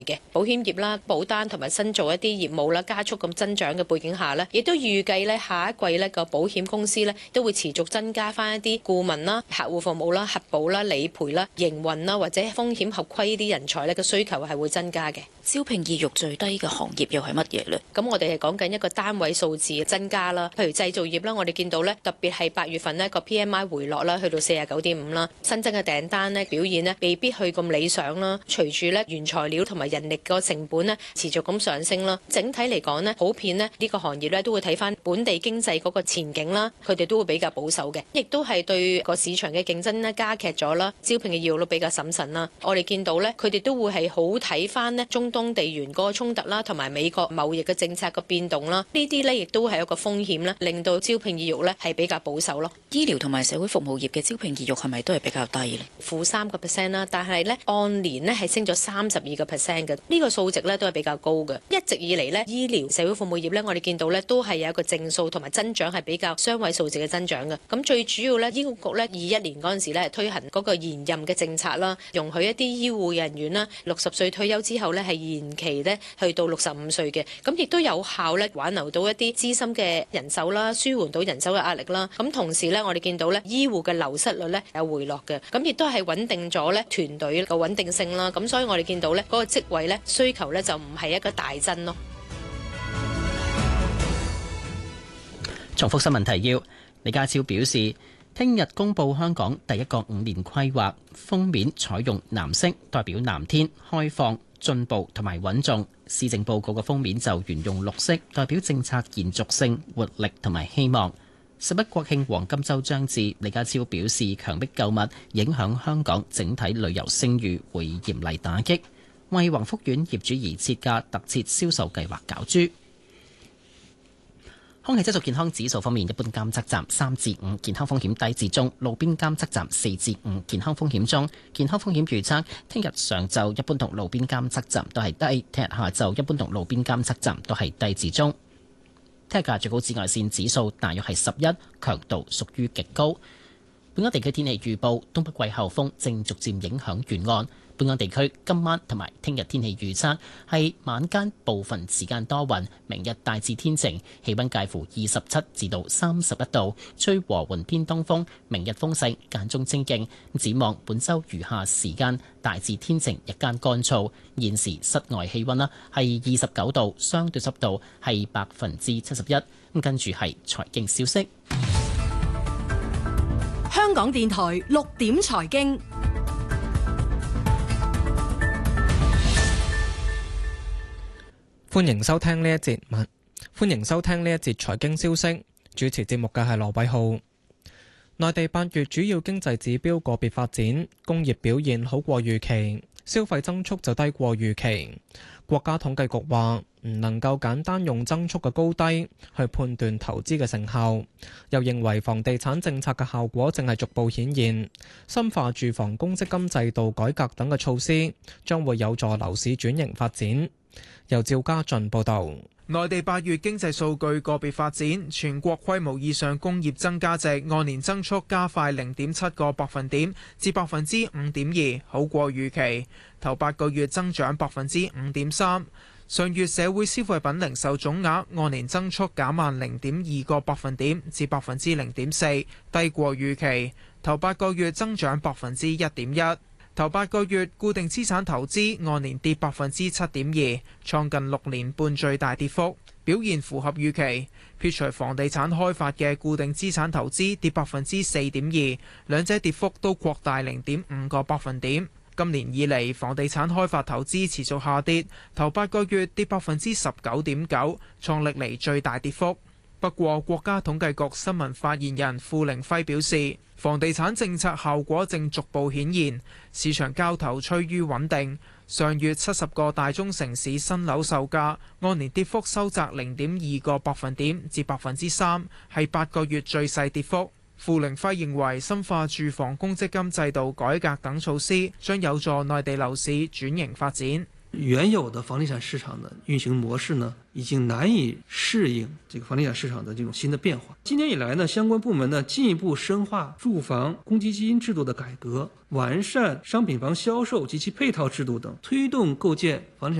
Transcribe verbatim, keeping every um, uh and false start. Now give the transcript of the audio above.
嘅保險業啦、保單同埋新做一啲業務啦，加速咁增長嘅背景下呢，亦都預計咧下一季呢個保險公司呢都會持續增加翻一啲顧問啦、客戶服務啦、核保啦、理賠啦、營運啦或者風險合規呢啲人才呢嘅需求係會增加嘅。 招聘意欲最低嘅行業又係乜嘢呢？ 咁我哋係講緊一個單位數字嘅增加啦，譬如製造業啦，我哋見到呢特別係八月份呢個 P M I 回落啦，去到四十九點五啦，新增嘅訂單呢表現呢未必去咁理想啦。隨住呢原材料同埋人力個成本呢持續咁上升啦，整體嚟講呢普遍呢呢個行業呢都會睇翻本地經濟嗰個前景啦，佢哋都會比較保守嘅，亦都係對個市場嘅競爭呢加劇咗啦，招聘嘅要都比較審慎啦。我哋見到呢，佢哋都會係好睇翻呢中東地緣嗰個衝突啦，同埋美國貿易嘅政策個變動啦，呢啲呢亦都係一個風險啦，令到招聘意欲呢係比較保守咯。 醫療同埋社會服務業嘅招聘意欲係咪都係比較低呢？ 負三個 percent 啦，但係呢按年呢係升咗三十二個 percent 嘅，呢個數值呢都係比較高嘅。一直以嚟呢，醫療社會服務業呢，我哋見到呢都係有一個正數同埋增長係比較雙位數字嘅增長嘅。咁最主要呢，醫管局呢二一年嗰陣時呢推行嗰個延任嘅政策啦，容許一啲醫護人員啦六十歲退休之後呢係延期呢去到六十五歲嘅，咁亦都有效呢挽留到一啲資深嘅人手啦，舒緩到人手嘅壓力啦。咁同時呢，我哋見到呢醫護嘅流失率呢有回落嘅，咁亦都係穩定咗呢團隊嘅穩定性啦。咁所以我哋見到呢嗰個職位呢需求呢就唔係一個大增咯。 重複新聞提要，李家超表示，聽日公布香港第一個五年規劃，封面採用藍色，代表藍天、開放、進步同埋穩重。施政報告嘅封面就沿用綠色，代表政策延續性、活力同埋希望。十一國慶黃金週將至，李家超表示，強迫購物影響香港整體旅遊聲譽，會嚴厲打擊。為宏福苑業主而設嘅特設銷售計劃攪珠。空氣質素健康指數方面，一般監測站三至五，健康風險低至中；路邊監測站四至五，健康風險中。健康風險預測，聽日上晝一般同路邊監測站都係低，聽日下晝一般同路邊監測站都係低至中。聽日嘅最高紫外線指數大約係十一，強度屬於極高。本港地區天氣預報，東北季候風正逐漸影響沿岸。本港地區今晚同埋聽日天氣預測係晚間部分時間多雲，明日大致天晴，氣溫介乎二十七至到三十一度，吹和緩偏東風，明日風勢間中清勁。展望本週餘下時間大致天晴，日間乾燥。現時室外氣溫啦係二十九度，相對濕度係百分之七十一。咁跟住係財經消息。 香港電台六點財經。 歡迎收聽呢一節晚，歡迎收聽呢一節財經消息。主持節目嘅係羅偉浩。內地八月主要經濟指標個別發展，工業表現好過預期，消費增速就低過預期。國家統計局話唔能夠簡單用增速嘅高低去判斷投資嘅成效，又認為房地產政策嘅效果正係逐步顯現，深化住房公積金制度改革等嘅措施將會有助樓市轉型發展。由趙家俊報道。 內地八月經濟數據個別發展，全國規模以上工業增加值按年增速加快零點七個百分點至百分之五點二，好過預期。頭八個月增長百分之五點三。上月社會消費品零售總額按年增速減慢零點二個百分點至百分之零點四，低過預期。頭八個月增長百分之一點一。頭八個月固定資產投資按年跌百分之七點二，創近六年半最大跌幅，表現符合預期。撇除房地產開發嘅固定資產投資跌百分之四點二，兩者跌幅都擴大零點五個百分點。今年以嚟，房地產開發投資持續下跌，頭八個月跌百分之十九點九，創歷嚟最大跌幅。不過，國家統計局新聞發言人傅凌輝表示，房地產政策效果正逐步顯現，市場交投趨於穩定。上月七十個大中城市新樓售價按年跌幅收窄零點二個百分點至百分之三，係八個月最細跌幅。傅凌輝認為，深化住房公積金制度改革等措施將有助內地樓市轉型發展。 原有的房地产市场的运行模式呢，已经难以适应这个房地产市场的这种新的变化。今年以来呢，相关部门呢进一步深化住房公积金制度的改革，完善商品房销售及其配套制度等，推动构建房地产